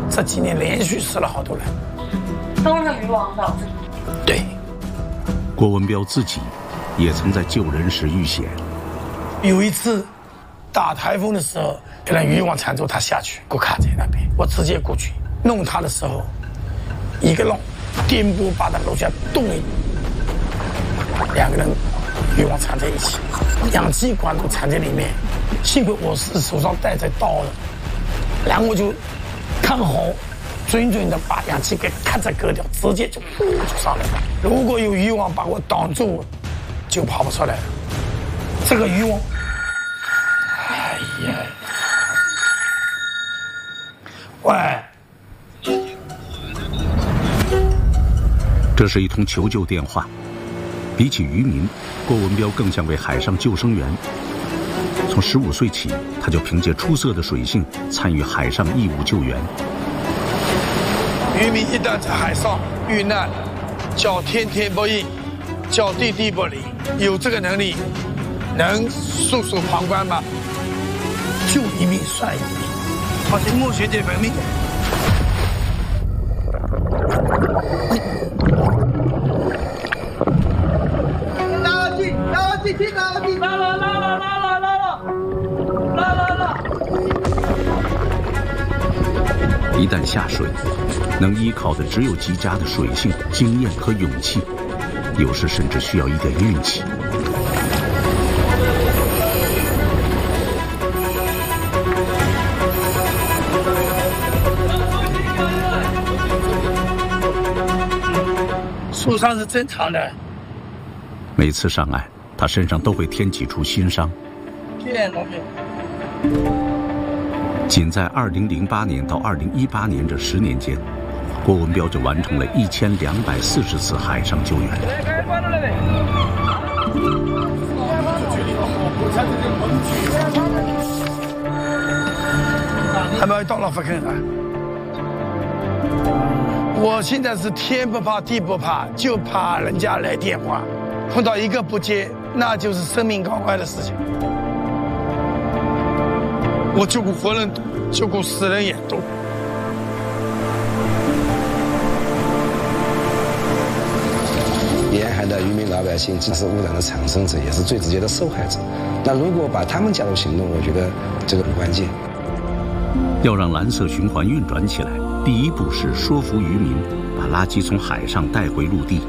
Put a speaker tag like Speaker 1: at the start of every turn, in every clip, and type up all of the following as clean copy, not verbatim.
Speaker 1: 这几年连续死了好多人，
Speaker 2: 都是渔网导致。
Speaker 1: 对，
Speaker 3: 郭文彪自己也曾在救人时遇险。
Speaker 1: 有一次打台风的时候，被人渔网缠住，他下去，我卡在那边，我直接过去弄他的时候，一个浪颠簸把他楼下动一，两个人渔网缠在一起，氧气管都缠在里面。幸亏我是手上带着刀的，然后我就看好，准的把氧气给咔嚓割掉，直接就上来了。如果有渔网把我挡住，就跑不出来了。这个渔网，哎呀，喂，
Speaker 3: 这是一通求救电话。比起渔民，郭文彪更像位海上救生员。从15岁起，他就凭借出色的水性参与海上义务救援。
Speaker 1: 渔民一旦在海上遇难，叫天天不应，叫地地不灵，有这个能力，能袖手旁观吗？救一命算一命，好，请莫学姐文明。
Speaker 4: 拉进去，拉了！
Speaker 3: 一旦下水，能依靠的只有极佳的水性、经验和勇气，有时甚至需要一点运气。
Speaker 1: 受伤是正常的。
Speaker 3: 每次上岸，他身上都会添几处新伤。仅在2008年到2018年这10年间，郭文彪就完成了1240次海上救援。
Speaker 1: 还没有到了福坑岸。我现在是天不怕地不怕，就怕人家来电话，碰到一个不接，那就是生命高危的事情。我救过活人多，救过死人也多。
Speaker 5: 沿海的渔民老百姓，既是污染的产生者，也是最直接的受害者。那如果把他们加入行动，我觉得这个很关键。
Speaker 3: 要让蓝色循环运转起来，第一步是说服渔民把垃圾从海上带回陆地。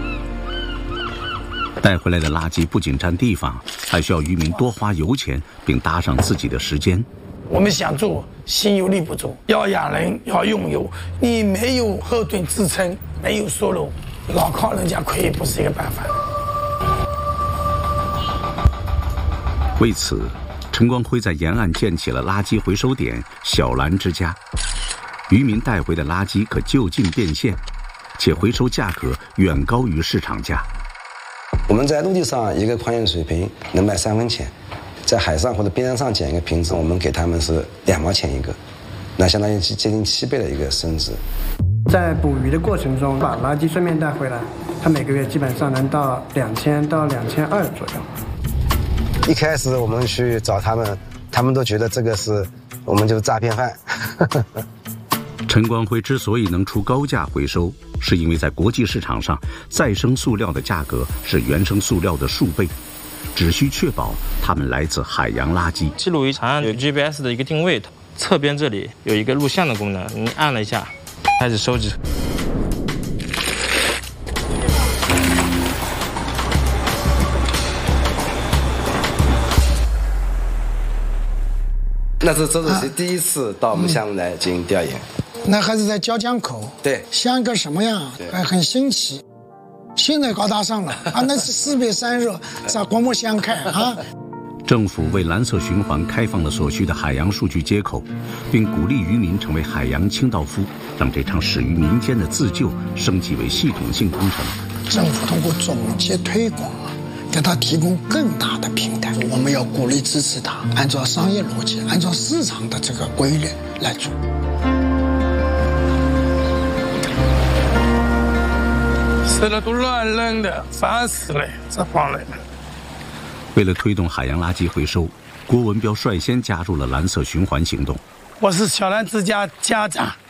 Speaker 3: 带回来的垃圾不仅占地方，还需要渔民多花油钱，并搭上自己的时间。
Speaker 1: 我们想做，心有力不足，要养人，要用油，你没有后盾支撑，没有收入，老靠人家亏不是一个办法。
Speaker 3: 为此，陈光辉在沿岸建起了垃圾回收点“小蓝之家”，渔民带回的垃圾可就近变现，且回收价格远高于市场价。
Speaker 5: 我们在陆地上一个矿泉水瓶能卖3分钱，在海上或者边上捡一个瓶子，我们给他们是2毛钱一个，那相当于接近7倍的一个升值。
Speaker 6: 在捕鱼的过程中，把垃圾顺便带回来，他每个月基本上能到2000到2200左右。
Speaker 5: 一开始我们去找他们，他们都觉得这个是我们就是诈骗犯。
Speaker 3: 陈光辉之所以能出高价回收，是因为在国际市场上，再生塑料的价格是原生塑料的数倍，只需确保它们来自海洋垃圾。
Speaker 7: 记录仪长按有 GPS 的一个定位，侧边这里有一个录像的功能，你按了一下，开始收集。
Speaker 5: 那是周主席第一次到我们项目来进行调研。
Speaker 8: 那还是在椒江口，
Speaker 5: 对，
Speaker 8: 像个什么样，还很新奇。现在高大上了啊，那是四北三热，咋刮目相看啊！
Speaker 3: 政府为蓝色循环开放了所需的海洋数据接口，并鼓励渔民成为海洋清道夫，让这场始于民间的自救升级为系统性工程。
Speaker 8: 政府通过总结推广，给他提供更大的平台。我们要鼓励支持他，按照商业逻辑，按照市场的这个规律来做。
Speaker 1: 吃了都乱扔的，烦死了，这帮人。
Speaker 3: 为了推动海洋垃圾回收，郭文彪率先加入了蓝色循环行动。
Speaker 1: 我是小蓝之家家长，